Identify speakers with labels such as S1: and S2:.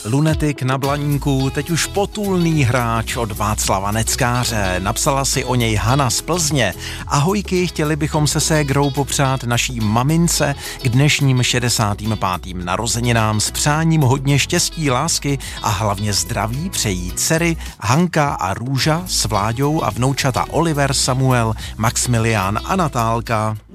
S1: Lunetik na Blaníku, teď už potulný hráč od Václava Neckáře. Napsala si o něj Hana z Plzně. Ahojky, chtěli bychom se ségrou popřát naší mamince k dnešním 65. narozeninám s přáním hodně štěstí, lásky a hlavně zdraví přejí dcery Hanka a Růža s Vláďou a vnoučata Oliver, Samuel, Maximilián a Natálka.